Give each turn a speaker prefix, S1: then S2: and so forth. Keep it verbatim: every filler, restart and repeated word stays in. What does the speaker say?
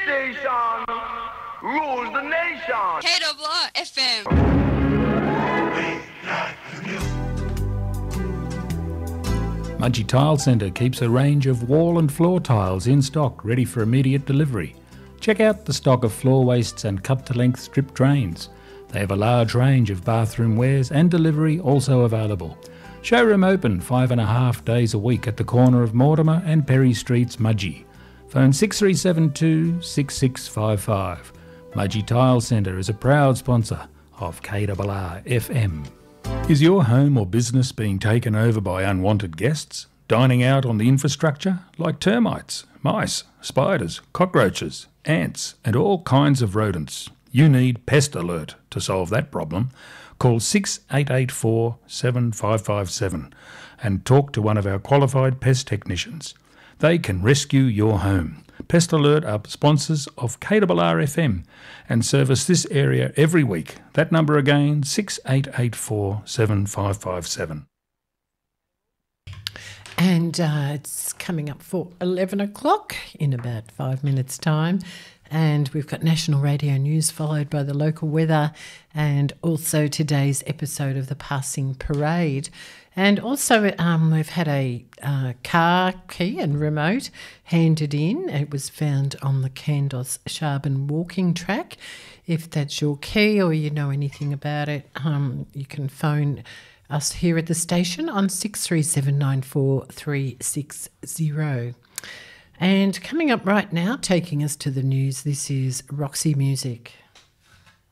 S1: station rules the nation.
S2: K W R F M.
S3: Mudgee Tile Centre keeps a range of wall and floor tiles in stock ready for immediate delivery. Check out the stock of floor wastes and cut-to-length strip drains. They have a large range of bathroom wares and delivery also available. Showroom open five and a half days a week at the corner of Mortimer and Perry Streets, Mudgee. Phone six three seven two, six six five five. Mudgee Tile Centre is a proud sponsor of K W R F M. Is your home or business being taken over by unwanted guests, dining out on the infrastructure like termites, mice, spiders, cockroaches, ants and all kinds of rodents? You need Pest Alert to solve that problem. Call six eight eight four, seven five five seven and talk to one of our qualified pest technicians. They can rescue your home. Pest Alert are sponsors of K W R F M and service this area every week. That number again, six eight eight four, seven five five seven.
S4: And uh, it's coming up for eleven o'clock in about five minutes' time. And we've got national radio news followed by the local weather and also today's episode of the Passing Parade. And also um, we've had a uh, car key and remote handed in. It was found on the Candos Sharbin walking track. If that's your key or you know anything about it, um, you can phone us here at the station on six three seven nine four three six zero. And coming up right now, taking us to the news, this is Roxy Music.